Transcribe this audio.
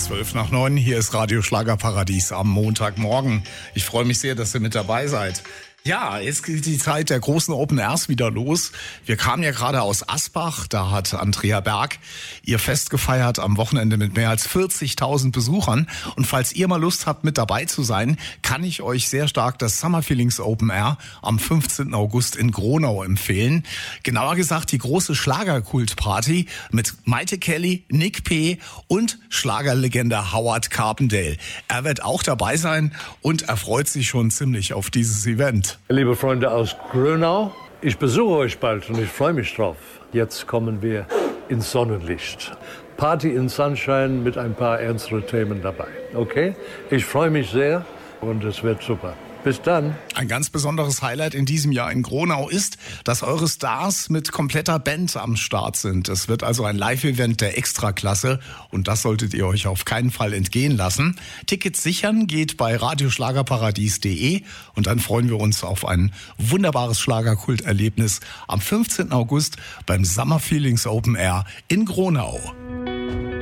8:12. Hier ist Radio Schlagerparadies am Montagmorgen. Ich freue mich sehr, dass ihr mit dabei seid. Ja, jetzt geht die Zeit der großen Open Airs wieder los. Wir kamen ja gerade aus Asbach, da hat Andrea Berg ihr Fest gefeiert am Wochenende mit mehr als 40.000 Besuchern. Und falls ihr mal Lust habt, mit dabei zu sein, kann ich euch sehr stark das Summer Feelings Open Air am 15. August in Gronau empfehlen. Genauer gesagt die große Schlagerkult-Party mit Maite Kelly, Nick P. und Schlagerlegende Howard Carpendale. Er wird auch dabei sein und er freut sich schon ziemlich auf dieses Event. Liebe Freunde aus Gronau, ich besuche euch bald und ich freue mich drauf. Jetzt kommen wir ins Sonnenlicht. Party in Sunshine mit ein paar ernsteren Themen dabei. Okay? Ich freue mich sehr und es wird super. Bis dann. Ein ganz besonderes Highlight in diesem Jahr in Gronau ist, dass eure Stars mit kompletter Band am Start sind. Es wird also ein Live-Event der Extraklasse und das solltet ihr euch auf keinen Fall entgehen lassen. Tickets sichern geht bei radioschlagerparadies.de und dann freuen wir uns auf ein wunderbares Schlagerkult-Erlebnis am 15. August beim Summer Feelings Open Air in Gronau.